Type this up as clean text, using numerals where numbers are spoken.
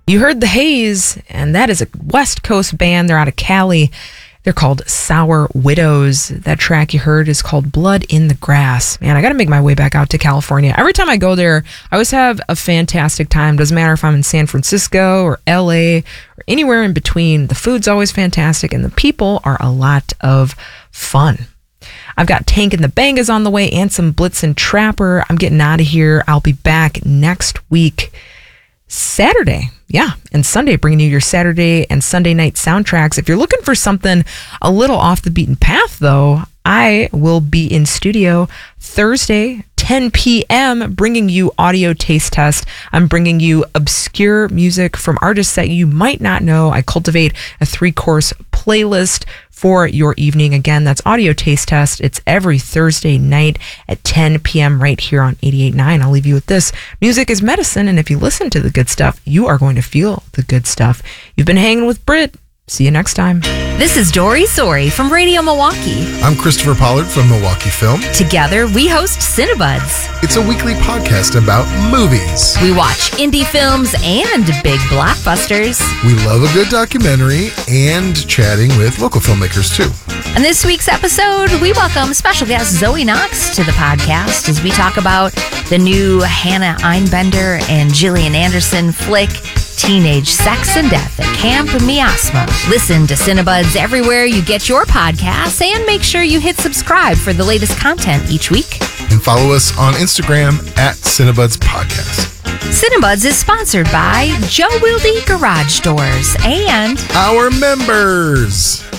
You heard The Haze, and that is a West Coast band. They're out of Cali. They're called Sour Widows. That track you heard is called Blood in the Grass. Man, I got to make my way back out to California. Every time I go there, I always have a fantastic time. Doesn't matter if I'm in San Francisco or LA or anywhere in between. The food's always fantastic, and the people are a lot of fun. I've got Tank and the Bangas on the way and some Blitzen Trapper. I'm getting out of here. I'll be back next week, Saturday. Yeah, and Sunday, bringing you your Saturday and Sunday night soundtracks. If you're looking for something a little off the beaten path, though, I will be in studio Thursday, 10 p.m., bringing you Audio Taste Test. I'm bringing you obscure music from artists that you might not know. I cultivate a 3-course playlist for your evening. Again, that's Audio Taste Test. It's every Thursday night at 10 p.m. right here on 88.9. I'll leave you with this. Music is medicine, and if you listen to the good stuff, you are going to feel the good stuff. You've been hanging with Britt. See you next time. This is Dory Sori from Radio Milwaukee. I'm Christopher Pollard from Milwaukee Film. Together, we host Cinebuds. It's a weekly podcast about movies. We watch indie films and big blockbusters. We love a good documentary and chatting with local filmmakers, too. On this week's episode, we welcome special guest Zoe Knox to the podcast as we talk about the new Hannah Einbender and Gillian Anderson flick, Teenage Sex and Death at Camp Miasma. Listen to Cinebuds everywhere you get your podcasts, and make sure you hit subscribe for the latest content each week. And follow us on Instagram at Cinebuds Podcast. Cinebuds is sponsored by Joe Wilde Garage Doors and our members.